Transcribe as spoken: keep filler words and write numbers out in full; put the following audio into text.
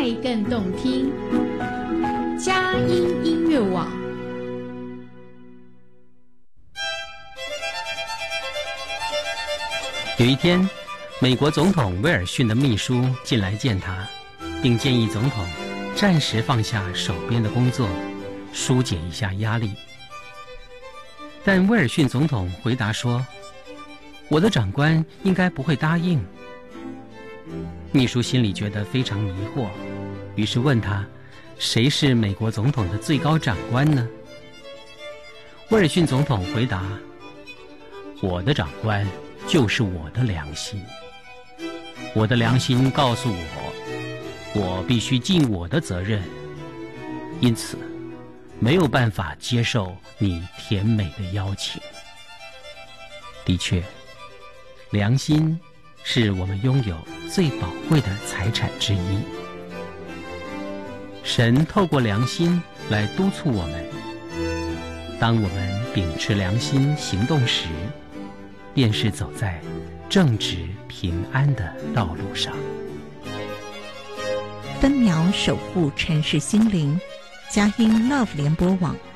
爱更动听。佳音音乐网。 有一天，美国总统威尔逊的秘书进来见他，并建议总统暂时放下手边的工作，疏解一下压力。但威尔逊总统回答说：“我的长官应该不会答应。”秘书心里觉得非常迷惑，于是问他：“谁是美国总统的最高长官呢？”威尔逊总统回答：“我的长官就是我的良心。我的良心告诉我，我必须尽我的责任，因此没有办法接受你甜美的邀请。”的确，良心是我们拥有最宝贵的财产之一。神透过良心来督促我们，当我们秉持良心行动时，便是走在正直平安的道路上。 分秒守护城市心灵，佳音 Love 联播网